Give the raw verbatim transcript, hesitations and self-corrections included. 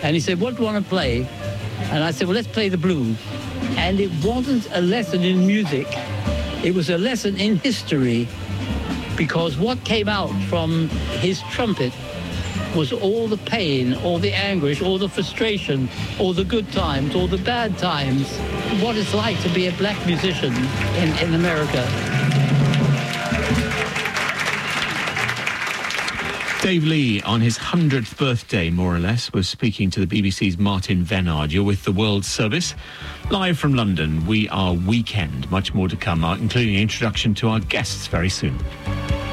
And he said, what do you want to play? And I said, well, let's play the blues. And it wasn't a lesson in music. It was a lesson in history, because what came out from his trumpet was all the pain, all the anguish, all the frustration, all the good times, all the bad times, what it's like to be a black musician in, in America. Dave Lee, on his hundredth birthday, more or less, was speaking to the B B C's Martin Vennard. You're with the World Service. Live from London, we are Weekend. Much more to come, including an introduction to our guests very soon.